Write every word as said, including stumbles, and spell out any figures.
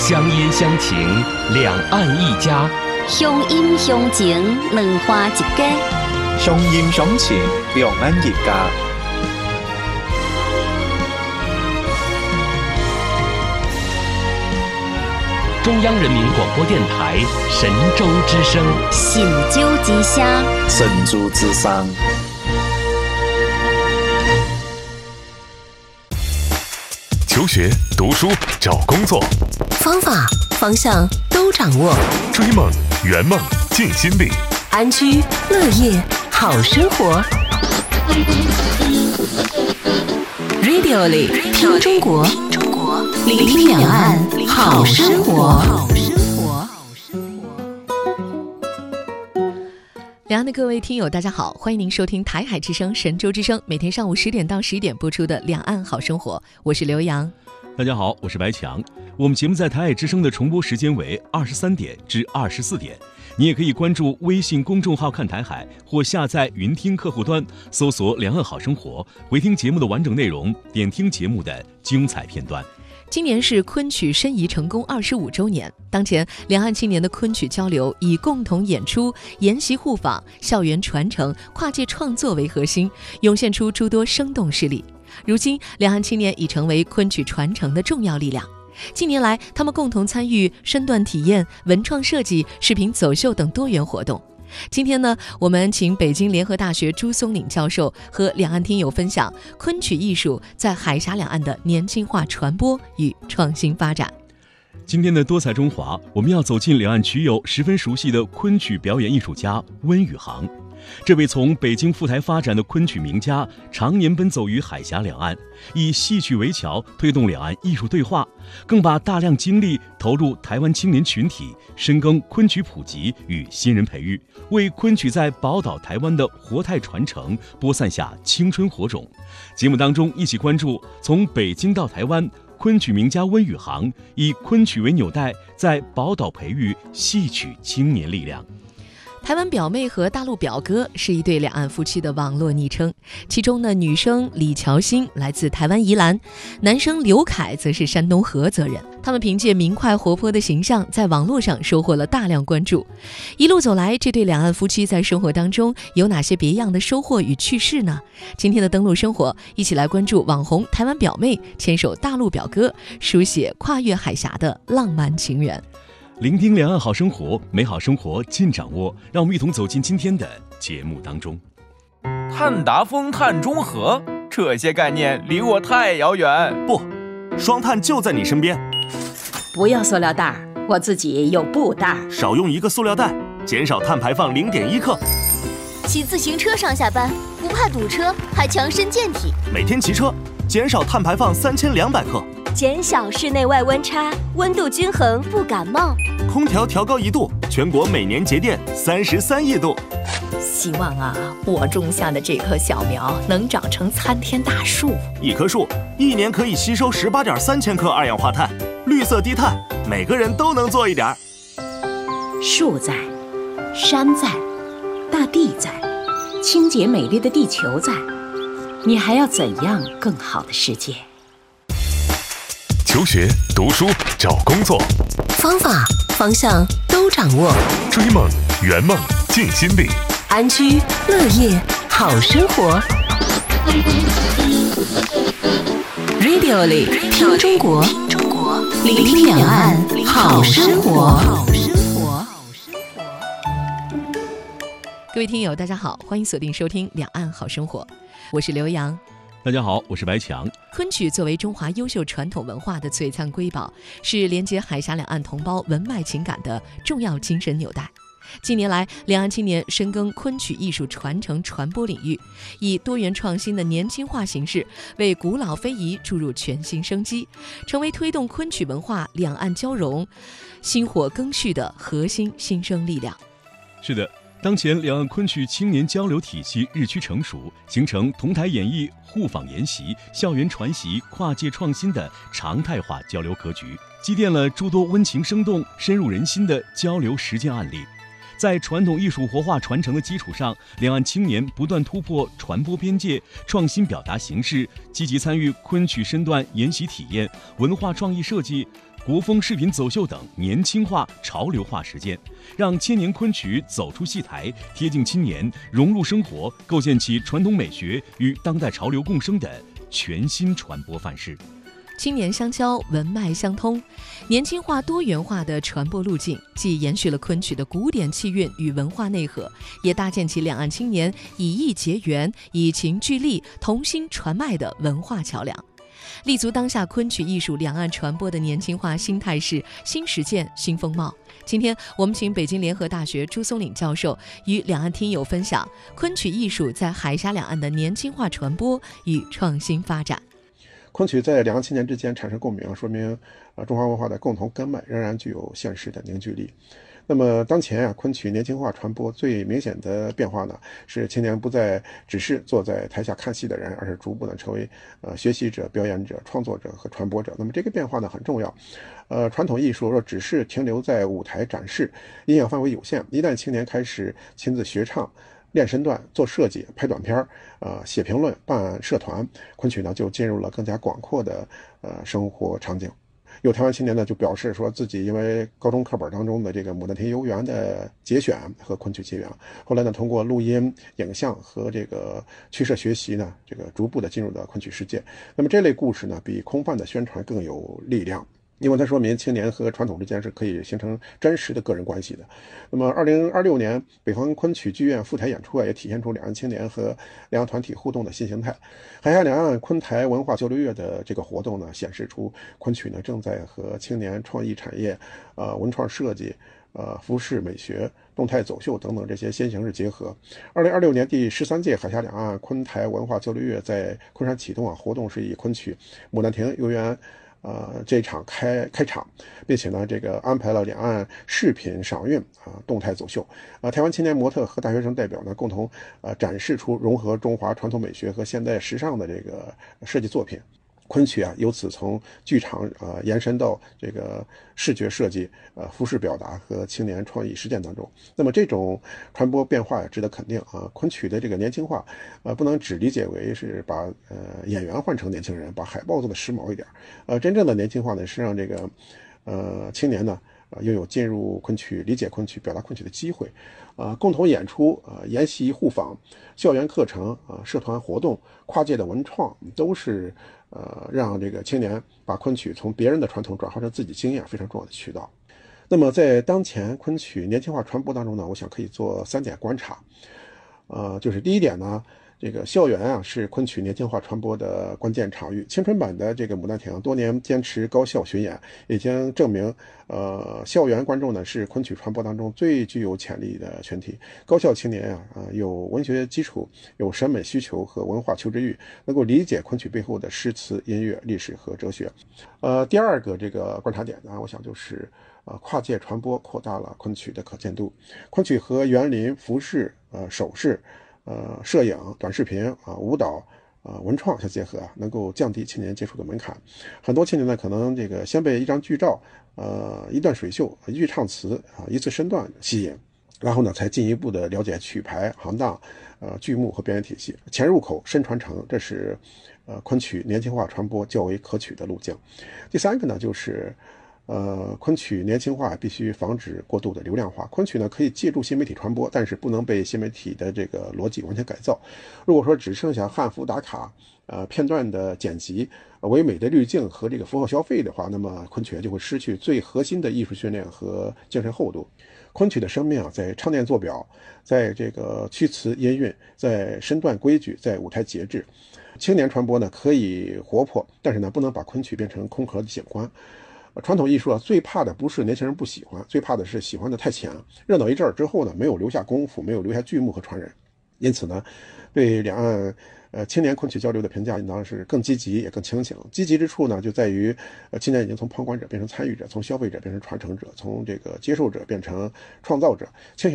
乡音乡情，两岸一家。 乡音乡情，两花一家。 乡音乡情，两岸一家。 中央人民广播电台神州之声， 神州之声， 神州之声。 求学、读书、找工作， 方法、方向都掌握。 追梦、圆梦、尽心力。 安居乐业好生活。Radio 里听中国，聆听两岸好生活。 两岸的各位听友大家好，欢迎您收听台海之声神州之声每天上午十点到十一点播出的两岸好生活，我是刘洋。 大家好，我是白强。我们节目在台海之声的重播时间为二十三点至二十四点，你也可以关注微信公众号看台海，或下载云听客户端搜索两岸好生活，回听节目的完整内容，点听节目的精彩片段。 今年是昆曲申遗成功二十五周年，当前两岸青年的昆曲交流以共同演出、研习互访、校园传承、跨界创作为核心，涌现出诸多生动事例。如今两岸青年已成为昆曲传承的重要力量。近年来，他们共同参与身段体验、文创设计、视频走秀等多元活动。今天呢，我们请北京联合大学朱松岭教授和两岸听友分享昆曲艺术在海峡两岸的年轻化传播与创新发展。 今天的多彩中华，我们要走进两岸曲友十分熟悉的昆曲表演艺术家温宇航。这位从北京赴台发展的昆曲名家，常年奔走于海峡两岸，以戏曲为桥推动两岸艺术对话，更把大量精力投入台湾青年群体，深耕昆曲普及与新人培育，为昆曲在宝岛台湾的活态传承播散下青春火种。节目当中一起关注从北京到台湾，昆曲名家温宇航以昆曲为纽带，在宝岛培育戏曲青年力量。 台湾表妹和大陆表哥是一对两岸夫妻的网络昵称，其中呢，女生李乔欣来自台湾宜兰，男生刘凯则是山东菏泽人。他们凭借明快活泼的形象，在网络上收获了大量关注。一路走来，这对两岸夫妻在生活当中有哪些别样的收获与趣事呢？今天的登陆生活，一起来关注网红台湾表妹牵手大陆表哥，书写跨越海峡的浪漫情缘。 聆听两岸好生活，美好生活尽掌握。让我们一同走进今天的节目当中。 碳达峰、碳中和，这些概念离我太遥远。 不，双碳就在你身边。 不要塑料袋，我自己有布袋。 少用一个塑料袋，减少碳排放零点一克。 骑自行车上下班，不怕堵车，还强身健体。 每天骑车，减少碳排放三千两百克。 减小室内外温差，温度均衡不感冒。 空调调高一度，全国每年节电三十三亿度。 希望啊，我种下的这棵小苗能长成参天大树。 一棵树一年可以吸收十八点三千克二氧化碳，绿色低碳，每个人都能做一点。 树在，山在，大地在，清洁美丽的地球在，你还要怎样更好的世界？ 求学、读书、找工作， 方法、方向都掌握。 追梦、圆梦、尽心力。 安居乐业好生活。Radio 里听中国，聆听两岸好生活。 各位听友大家好，欢迎锁定收听两岸好生活，我是刘洋。 大家好，我是白强。 昆曲作为中华优秀传统文化的璀璨瑰宝，是连接海峡两岸同胞文脉情感的重要精神纽带。近年来，两岸青年深耕昆曲艺术传承传播领域，以多元创新的年轻化形式，为古老非遗注入全新生机，成为推动昆曲文化两岸交融、薪火更续的核心新生力量。 是的，当前两岸昆曲青年交流体系日趋成熟，形成同台演绎、互访研习、校园传习、跨界创新的常态化交流格局，积淀了诸多温情生动、深入人心的交流实践案例。 在传统艺术活化传承的基础上，两岸青年不断突破传播边界，创新表达形式，积极参与昆曲身段研习体验、文化创意设计、国风视频走秀等年轻化、潮流化实践，让千年昆曲走出戏台，贴近青年，融入生活，构建起传统美学与当代潮流共生的全新传播范式。 青年相交，文脉相通，年轻化多元化的传播路径，既延续了昆曲的古典气韵与文化内核，也搭建起两岸青年以艺结缘、以情聚力、同心传脉的文化桥梁，立足当下昆曲艺术两岸传播的年轻化新态势、新实践、新风貌。今天我们请北京联合大学朱松岭教授与两岸听友分享昆曲艺术在海峡两岸的年轻化传播与创新发展。 昆曲在两岸青年之间产生共鸣，说明呃中华文化的共同根脉仍然具有现实的凝聚力。那么当前啊，昆曲年轻化传播最明显的变化呢，是青年不再只是坐在台下看戏的人，而是逐步呢成为呃学习者、表演者、创作者和传播者。那么这个变化呢很重要。呃，传统艺术若只是停留在舞台展示，影响范围有限。一旦青年开始亲自学唱、练身段、做设计、拍短片、呃写评论、办社团，昆曲呢就进入了更加广阔的呃生活场景。有台湾青年呢就表示说自己因为高中课本当中的这个《牡丹亭游园》的节选和昆曲结缘，后来呢通过录音、影像和这个曲社学习呢，这个逐步的进入到昆曲世界。那么这类故事呢比空泛的宣传更有力量，因为它说明青年和传统之间是可以形成真实的个人关系的。那么二零二六年北方昆曲剧院赴台演出啊，也体现出两岸青年和两岸团体互动的新形态。海峡两岸昆台文化交流月的这个活动呢，显示出昆曲呢正在和青年创意产业、呃文创设计、呃服饰美学、动态走秀等等这些新形式结合。二零二六年第十三届海峡两岸昆台文化交流月在昆山启动啊，活动是以昆曲《牡丹亭游园》呃，这一场开开场，并且呢，这个安排了两岸视频赏韵啊、动态走秀啊、台湾青年模特和大学生代表呢，共同呃展示出融合中华传统美学和现代时尚的这个设计作品。昆曲啊，由此从剧场呃延伸到这个视觉设计、呃服饰表达和青年创意实践当中。那么这种传播变化也值得肯定啊。昆曲的这个年轻化，呃，不能只理解为是把呃演员换成年轻人，把海报做的时髦一点。呃，真正的年轻化呢，是让这个呃青年呢。呃，拥有进入昆曲、理解昆曲、表达昆曲的机会，呃，共同演出、呃，研习互访、校园课程、啊、呃，社团活动、跨界的文创，都是呃让这个青年把昆曲从别人的传统转化成自己经验非常重要的渠道。那么在当前昆曲年轻化传播当中呢，我想可以做三点观察，呃，就是第一点呢。这个校园啊是昆曲年轻化传播的关键场域。青春版的这个《牡丹亭》多年坚持高校巡演，已经证明，呃，校园观众呢是昆曲传播当中最具有潜力的群体。高校青年啊，啊、呃、有文学基础，有审美需求和文化求知欲，能够理解昆曲背后的诗词、音乐、历史和哲学。呃，第二个这个观察点呢，我想就是。呃，跨界传播扩大了昆曲的可见度。昆曲和园林、服饰、呃首饰、呃摄影、短视频啊、呃、舞蹈、呃文创相结合啊，能够降低青年接触的门槛。很多青年呢，可能这个先被一张剧照、呃一段水袖、一句唱词啊、一次身段吸引，然后呢，才进一步的了解曲牌、行当、呃剧目和表演体系。前入口，深传承，这是呃昆曲年轻化传播较为可取的路径。第三个呢，就是。呃，昆曲年轻化必须防止过度的流量化。昆曲呢可以借助新媒体传播，但是不能被新媒体的这个逻辑完全改造。如果说只剩下汉服打卡、呃片段的剪辑、唯美的滤镜和这个符号消费的话，那么昆曲就会失去最核心的艺术训练和精神厚度。昆曲的生命啊，在唱念做表，在这个曲词音韵，在身段规矩，在舞台节制。青年传播呢可以活泼，但是呢不能把昆曲变成空壳的景观。传统艺术啊，最怕的不是年轻人不喜欢，最怕的是喜欢的太浅，热闹一阵儿之后呢，没有留下功夫，没有留下剧目和传人。因此呢，对两岸呃青年昆曲交流的评价应当是更积极也更清醒。积极之处呢，就在于呃青年已经从旁观者变成参与者，从消费者变成传承者，从这个接受者变成创造者。清醒